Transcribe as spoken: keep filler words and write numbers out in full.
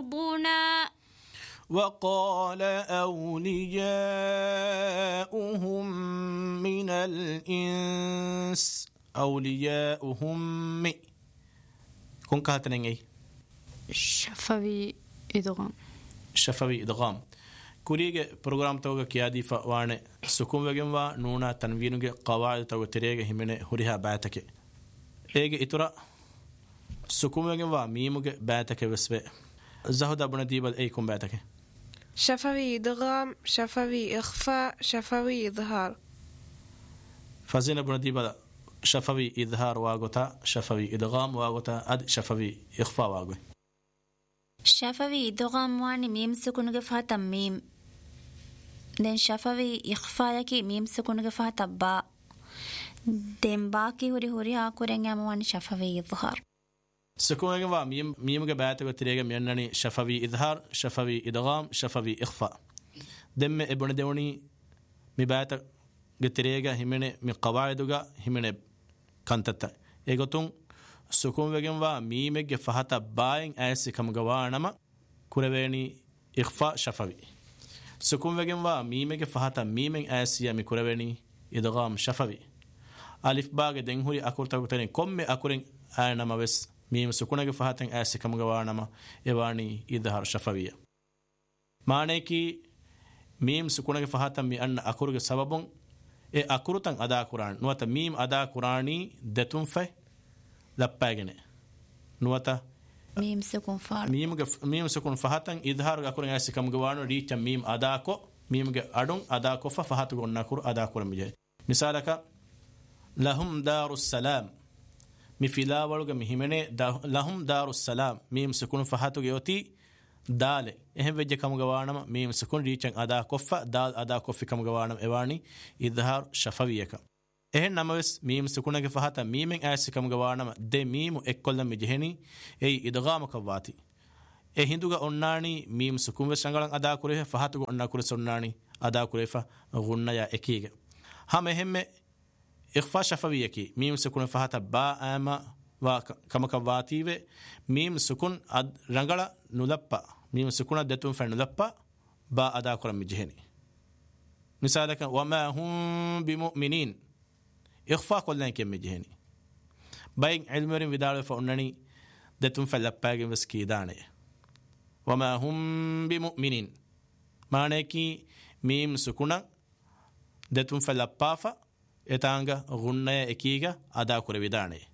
بعضنا وقال أولياؤهم من الإنس أولياؤهم مي كون كهتنين أي شفوي إدغام شفوي إدغام كوريجي برنامج توجه كيادي فوانه سكون وجموا نونا تنوينه قواعد توجه تريجه همنه هريها بعتك إيجي إترا سكون وجموا ميموجه بعتك بسبب زهدا بنديبل أيكم بعتك شفوي إدغام شفوي إخفاء شفوي إظهار فزين بنديبل شفوي إظهار واجوتا شفوي إدغام واجوتا أد شفوي إخفاء واجو شفوي إدغام واني ميم سكون جفها ميم دين شفوي إخفاء يكي ميم سكون جفها با دين باقي هوري هوري هاكورين يا مواني شفوي إظهار سكون جوا ميم ميم جبعت وتريجا مينني شفوي إظهار شفوي إدغام شفوي إخفاء دم ابن دوني مبعت جتريجا همنه من قواعدها همنه كانتتا إيجوتون سكون وجوا ميم جفهتا باين أس كم جوانما كوربيني إخفاء شفوي سكون وجوا ميم جفهتا ميم أس يا مكوربيني إدغام شفوي ألف باغ دينهوري أكورتا كترين كم أكورين أنا ما بس ميم سكونك فهاتن أس كم جوانما إباني إظهار شفوية معنى كي ميم سكونك فهاتن مي أن أكورك سببون إيه أكورتن أدا قرآن نوتا ميم أدا قرآني دتون في لباجنة نوتا ميم سكون فار ميم جف ميم سكون فهاتن إظهار أكورن أس كم جوانو ريتش ميم أدا كو ميم ج أدون أدا كو فهات قرن أكور أدا قرن مجه مثالك لهم دار السلام مفيلا ولغا مهمنه لهم دار السلام ميم سكون فهاتو يوتي دال اهم وجه كم غوانم ميم سكون ريچن ادا كوفا دال ادا كوفي كم غوانم ايواني اظهار شفويك اهن نموس ميم سكون فهاتا ميم اس كم غوانم د ميم اكل مجهني اي ادغام كواتي اي هندوغا اوناني ميم سكون وسنگلن ادا كره فهاتو اوننا كره سوناني ادا كره غننا يا اكيغا هم اهم إخفاء شفوية كي ميم سكون فهاتا با آما وكما كواتيوه ميم سكون أد رنگلا نلبا ميم سكون دتون فن نلبا با أدا كرم مجهني مثالك وما هم بمؤمنين إخفاء كلنا كم مجهني باين علمرين بدارو فأنني دتون فن لباقين وسكي داني وما هم بمؤمنين معنى كي ميم سكون دتون فن لبافا etanga gunna ekiga ada kure vidane